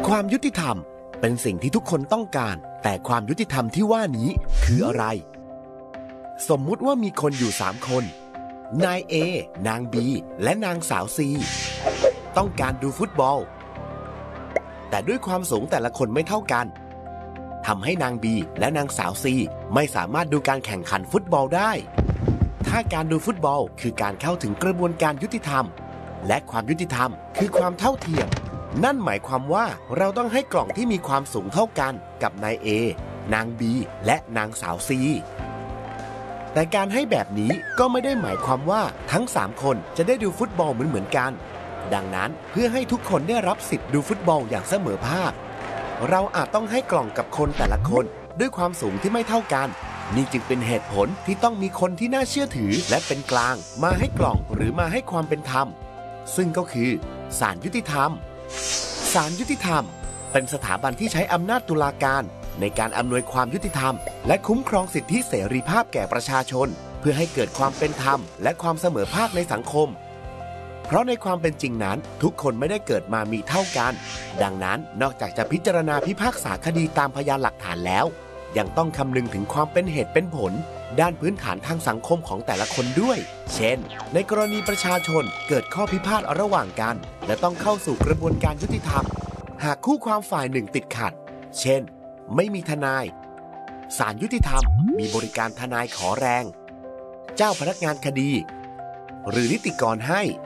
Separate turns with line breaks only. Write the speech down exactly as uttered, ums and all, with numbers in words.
ความยุติธรรมเป็นสิ่งที่ทุกคนต้องการแต่ความยุติธรรมที่ว่านี้คืออะไรสมมุติว่ามีคนอยู่สามคนนาย A นาง B และนางสาว C ต้องการดูฟุตบอลแต่ด้วยความสูงแต่ละคนไม่เท่ากันทำให้นาง B และนางสาว C ไม่สามารถดูการแข่งขันฟุตบอลได้ถ้าการดูฟุตบอลคือการเข้าถึงกระบวนการยุติธรรมและความยุติธรรมคือความเท่าเทียมนั่นหมายความว่าเราต้องให้กล่องที่มีความสูงเท่ากันกับนาย A นาง B และนางสาว C แต่การให้แบบนี้ก็ไม่ได้หมายความว่าทั้งสามคนจะได้ดูฟุตบอลเหมือนๆกันดังนั้นเพื่อให้ทุกคนได้รับสิทธิ์ดูฟุตบอลอย่างเสมอภาคเราอาจต้องให้กล่องกับคนแต่ละคนด้วยความสูงที่ไม่เท่ากันนี่จึงเป็นเหตุผลที่ต้องมีคนที่น่าเชื่อถือและเป็นกลางมาให้กล่องหรือมาให้ความเป็นธรรมซึ่งก็คือศาลยุติธรรมศาลยุติธรรมเป็นสถาบันที่ใช้อำนาจตุลาการในการอำนวยความยุติธรรมและคุ้มครองสิทธิเสรีภาพแก่ประชาชนเพื่อให้เกิดความเป็นธรรมและความเสมอภาคในสังคมเพราะในความเป็นจริงนั้นทุกคนไม่ได้เกิดมามีเท่ากันดังนั้นนอกจากจะพิจารณาพิพากษาคดีตามพยานหลักฐานแล้วยังต้องคำนึงถึงความเป็นเหตุเป็นผลด้านพื้นฐานทางสังคมของแต่ละคนด้วยเช่นในกรณีประชาชนเกิดข้อพิพาทระหว่างกันและต้องเข้าสู่กระบวนการยุติธรรมหากคู่ความฝ่ายหนึ่งติดขัดเช่นไม่มีทนายศาลยุติธรรมมีบริการทนายขอแรงเจ้าพนักงานคดีหรือนิติกรให้